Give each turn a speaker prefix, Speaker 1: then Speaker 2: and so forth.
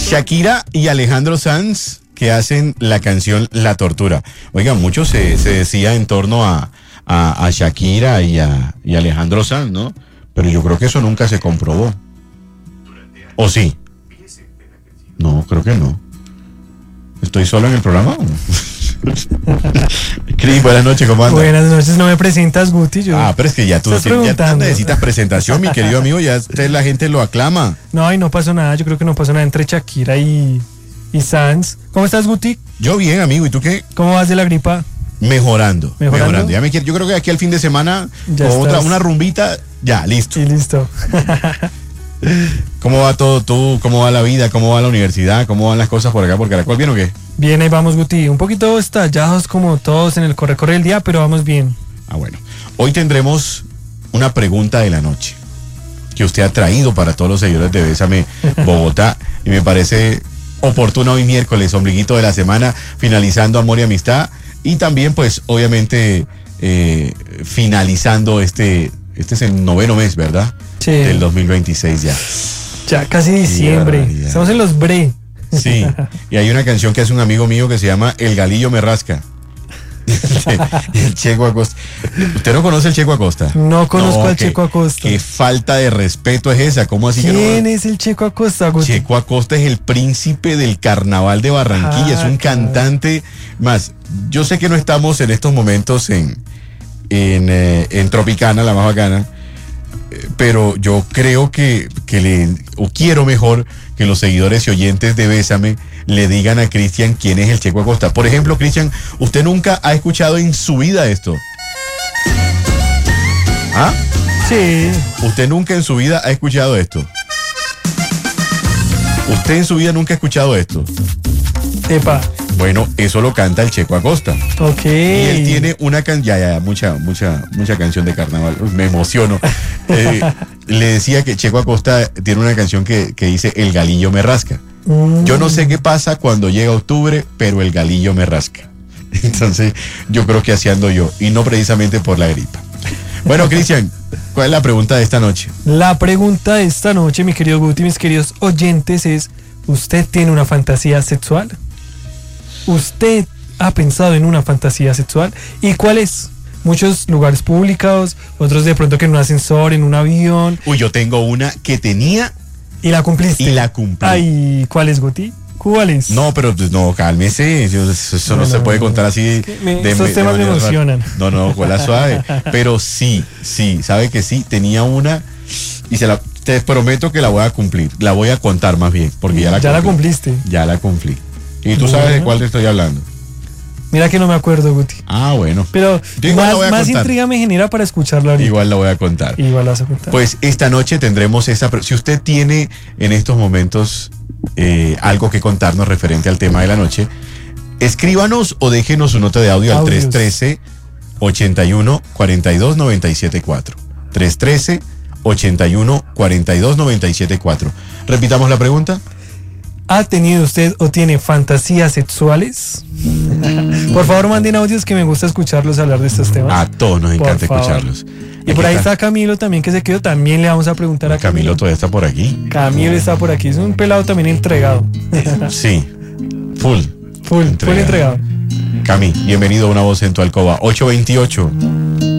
Speaker 1: Shakira y Alejandro Sanz, que hacen la canción La Tortura. Oigan, mucho se decía en torno a Shakira y Alejandro Sanz, ¿no? Pero yo creo que eso nunca se comprobó. ¿O sí? No, creo que no. ¿Estoy solo en el programa? Cris, buenas noches, ¿cómo andas?
Speaker 2: Buenas noches, no me presentas, Guti.
Speaker 1: Pero es que ya tú necesitas presentación, mi querido amigo, ya la gente lo aclama.
Speaker 2: No, y no pasó nada, yo creo que no pasó nada entre Shakira y Sanz. ¿Cómo estás, Guti?
Speaker 1: Yo bien, amigo, ¿y tú qué?
Speaker 2: ¿Cómo vas de la gripa?
Speaker 1: Mejorando. Yo creo que aquí al fin de semana, una rumbita, ya, listo.
Speaker 2: Y listo.
Speaker 1: ¿Cómo va todo tú? ¿Cómo va la vida? ¿Cómo va la universidad? ¿Cómo van las cosas por acá, por Caracol? ¿Bien o qué?
Speaker 2: Bien, ahí vamos, Guti. Un poquito estallados como todos en el corre del día, pero vamos bien.
Speaker 1: Bueno. Hoy tendremos una pregunta de la noche que usted ha traído para todos los seguidores de Bésame Bogotá y me parece oportuno hoy miércoles, ombliguito de la semana, finalizando Amor y Amistad y también pues obviamente finalizando este es el 9º mes, ¿verdad?
Speaker 2: Sí.
Speaker 1: Del 2026 ya.
Speaker 2: Ya casi diciembre. Ya. Estamos en los bre.
Speaker 1: Sí, y hay una canción que hace un amigo mío que se llama El Galillo Me Rasca. El Checo Acosta. ¿Usted no conoce el Checo Acosta?
Speaker 2: No conozco al Checo Acosta.
Speaker 1: Qué falta de respeto es esa. ¿Cómo así?
Speaker 2: ¿Quién es el Checo Acosta, Guti?
Speaker 1: Checo Acosta es el príncipe del carnaval de Barranquilla. Es un cantante. Más, yo sé que no estamos en estos momentos en Tropicana, la más bacana, pero yo creo que quiero mejor que los seguidores y oyentes de Bésame le digan a Cristian quién es el Checo Acosta. Por ejemplo, Cristian, ¿usted nunca ha escuchado en su vida esto? ¿Ah?
Speaker 2: Sí.
Speaker 1: ¿Usted nunca en su vida ha escuchado esto? ¿Usted en su vida nunca ha escuchado esto?
Speaker 2: Epa.
Speaker 1: Bueno, eso lo canta el Checo Acosta.
Speaker 2: Ok.
Speaker 1: Y él tiene una canción, mucha canción de carnaval. Me emociono. Le decía que Checo Acosta tiene una canción que dice El Galillo Me Rasca. Yo no sé qué pasa cuando llega octubre, pero el galillo me rasca. Entonces, yo creo que así ando yo, y no precisamente por la gripa. Bueno, Cristian, ¿cuál es la pregunta de esta noche?
Speaker 2: La pregunta de esta noche, mi querido Guti, mis queridos oyentes, es: ¿usted tiene una fantasía sexual? ¿Usted ha pensado en una fantasía sexual? ¿Y cuál es? Muchos lugares públicos, otros de pronto que en un ascensor, en un avión.
Speaker 1: Uy, yo tengo una que tenía...
Speaker 2: ¿Y la cumpliste?
Speaker 1: Y la cumplí.
Speaker 2: Ay, ¿cuál es, Guti? ¿Cuál es?
Speaker 1: No, pero no, cálmese. Eso no se puede contar así.
Speaker 2: Esos temas me emocionan.
Speaker 1: No, la suave. Pero sí, sabe que sí, tenía una y te prometo que la voy a cumplir. La voy a contar más bien, porque ya la cumpliste. Ya la cumplí. ¿Y tú sabes de cuál te estoy hablando?
Speaker 2: Mira que no me acuerdo, Guti.
Speaker 1: Bueno.
Speaker 2: Pero más intriga me genera para escucharlo ahorita.
Speaker 1: Igual la voy a contar.
Speaker 2: Igual la vas a contar.
Speaker 1: Pues esta noche tendremos esa... Si usted tiene en estos momentos algo que contarnos referente al tema de la noche, escríbanos o déjenos su nota de audio al 313-81-42-974. 313-81-42-974. Repitamos la pregunta.
Speaker 2: ¿Ha tenido usted o tiene fantasías sexuales? Por favor, manden audios, que me gusta escucharlos hablar de estos temas.
Speaker 1: A todos nos encanta escucharlos.
Speaker 2: Y por ahí está Camilo también, que se quedó. También le vamos a preguntar a Camilo.
Speaker 1: Camilo todavía está por aquí.
Speaker 2: Camilo está por aquí. Es un pelado también entregado.
Speaker 1: Sí. Full
Speaker 2: entregado.
Speaker 1: Cami, bienvenido a Una Voz en tu Alcoba. 828.